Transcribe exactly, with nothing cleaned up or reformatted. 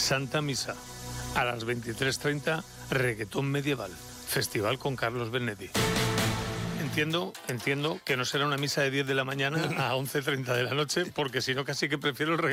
Santa Misa. A las veintitrés treinta, reggaetón medieval. Festival con Carlos Benedi. Entiendo, entiendo que no será una misa de diez de la mañana a once treinta de la noche, porque si no casi que prefiero el reggaetón.